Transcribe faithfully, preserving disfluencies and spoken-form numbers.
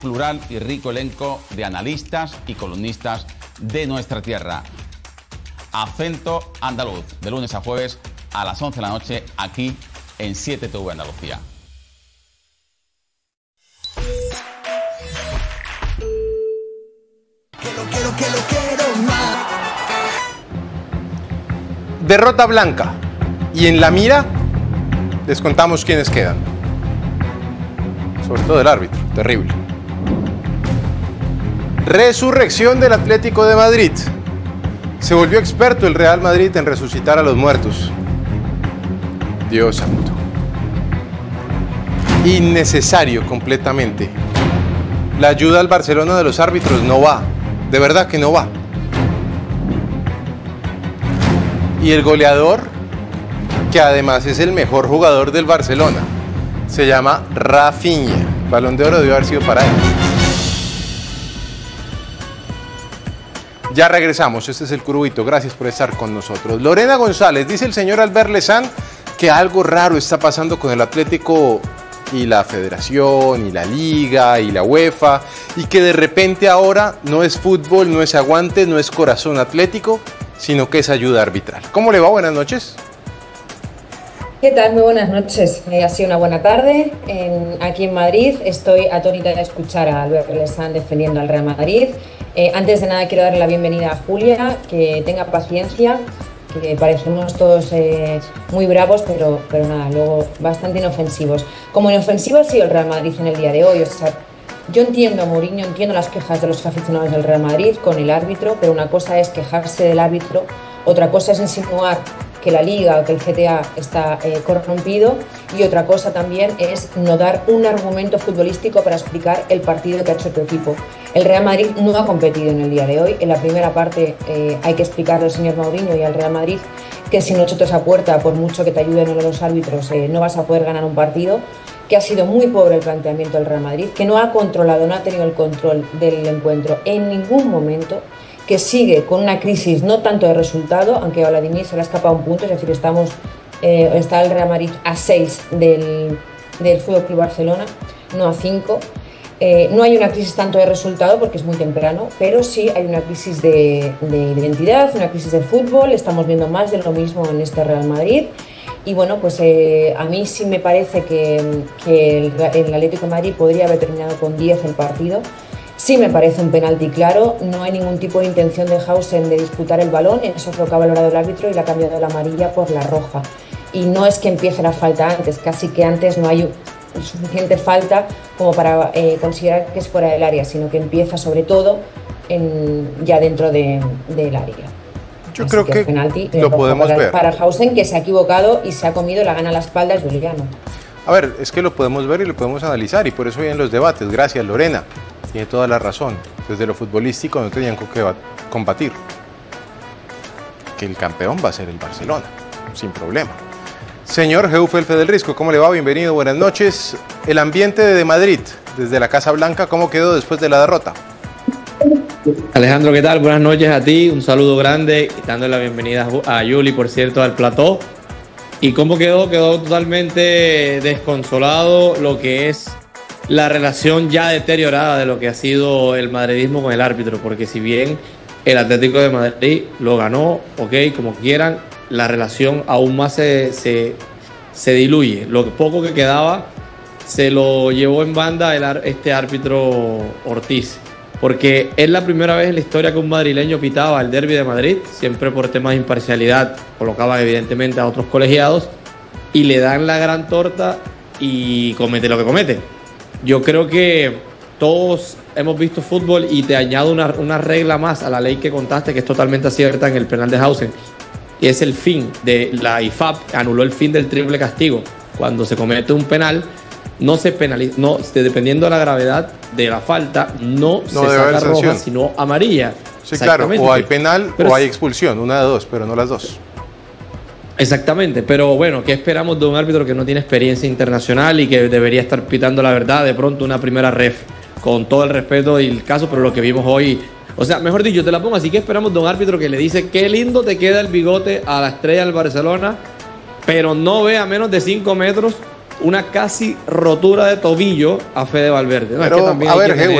Plural y rico elenco de analistas y columnistas de nuestra tierra. Acento Andaluz, de lunes a jueves a las once de la noche, aquí en siete T V Andalucía. Quiero, quiero, quiero, quiero más. Derrota blanca. Y en la mira les contamos quiénes quedan. Sobre todo el árbitro, terrible. Resurrección del Atlético de Madrid. Se volvió experto el Real Madrid en resucitar a los muertos. Dios santo. Innecesario completamente. La ayuda al Barcelona de los árbitros no va. De verdad que no va. Y el goleador, que además es el mejor jugador del Barcelona, se llama Rafinha. Balón de Oro debió haber sido para él. Ya regresamos, este es el Curubito, gracias por estar con nosotros. Lorena González, dice el señor Albert Lezán que algo raro está pasando con el Atlético y la Federación, y la Liga, y la UEFA, y que de repente ahora no es fútbol, no es aguante, no es corazón atlético, sino que es ayuda arbitral. ¿Cómo le va? Buenas noches. ¿Qué tal? Muy buenas noches. Eh, ha sido una buena tarde en, aquí en Madrid. Estoy atónita de escuchar a Albert Lezán defendiendo al Real Madrid. Eh, antes de nada quiero darle la bienvenida a Julia, que tenga paciencia, que parecemos todos eh, muy bravos, pero, pero nada, luego bastante inofensivos. Como inofensivo ha sido el Real Madrid en el día de hoy. O sea, yo entiendo a Mourinho, entiendo las quejas de los aficionados del Real Madrid con el árbitro, pero una cosa es quejarse del árbitro, otra cosa es insinuar que la Liga o que el G T A está eh, corrompido, y otra cosa también es no dar un argumento futbolístico para explicar el partido que ha hecho tu equipo. El Real Madrid no ha competido en el día de hoy. En la primera parte eh, hay que explicarle al señor Mourinho y al Real Madrid que si no chutas a puerta, por mucho que te ayuden los árbitros, eh, no vas a poder ganar un partido, que ha sido muy pobre el planteamiento del Real Madrid, que no ha controlado, no ha tenido el control del encuentro en ningún momento, que sigue con una crisis no tanto de resultado, aunque a Vladimir se le ha escapado un punto, es decir, estamos, eh, está el Real Madrid a seis del, del F C Barcelona, no a cinco. Eh, no hay una crisis tanto de resultado porque es muy temprano, pero sí hay una crisis de, de identidad, una crisis de fútbol. Estamos viendo más de lo mismo en este Real Madrid. Y bueno, pues eh, a mí sí me parece que, que el, el Atlético de Madrid podría haber terminado con diez el partido. Sí me parece un penalti claro, no hay ningún tipo de intención de Hausen de disputar el balón, eso es lo que ha valorado el árbitro y le ha cambiado la amarilla por la roja. Y no es que empiece la falta antes, casi que antes no hay suficiente falta como para eh, considerar que es fuera del área, sino que empieza sobre todo en, ya dentro de, del área. Yo Así creo que, que penalti, lo podemos para, ver. Para Hausen, que se ha equivocado y se ha comido la gana a la espalda es Juliano. A ver, es que lo podemos ver y lo podemos analizar, y por eso vienen los debates. Gracias, Lorena. Tiene toda la razón. Desde lo futbolístico no tenían con qué combatir. Que el campeón va a ser el Barcelona, sin problema. Señor Geufelfe del Risco, ¿cómo le va? Bienvenido, buenas noches. El ambiente de Madrid, desde la Casa Blanca, ¿cómo quedó después de la derrota? Alejandro, ¿qué tal? Buenas noches a ti, un saludo grande, dando la bienvenida a Yuli, por cierto, al plató. ¿Y cómo quedó? Quedó totalmente desconsolado lo que es la relación ya deteriorada de lo que ha sido el madridismo con el árbitro, porque si bien el Atlético de Madrid lo ganó, ok, como quieran, la relación aún más se, se, se diluye. Lo poco que quedaba se lo llevó en banda el, este árbitro Ortiz, porque es la primera vez en la historia que un madrileño pitaba el derbi de Madrid, siempre por temas de imparcialidad, colocaban evidentemente a otros colegiados y le dan la gran torta y comete lo que comete. Yo creo que todos hemos visto fútbol y te añado una, una regla más a la ley que contaste, que es totalmente cierta en el penal de Hausen, y es el fin de la I F A B, anuló el fin del triple castigo. Cuando se comete un penal, no se penaliza, no, dependiendo de la gravedad de la falta, no, no se saca roja, sino amarilla. Sí, claro, o hay penal pero o hay expulsión, una de dos, pero no las dos. Exactamente, pero bueno, ¿qué esperamos de un árbitro que no tiene experiencia internacional y que debería estar pitando la verdad? De pronto una primera ref, con todo el respeto del caso, pero lo que vimos hoy, o sea, mejor dicho, te la pongo así, que esperamos de un árbitro que le dice qué lindo te queda el bigote a la estrella del Barcelona, pero no ve a menos de cinco metros una casi rotura de tobillo a Fede Valverde. No, Pero, es que también a hay ver, que tener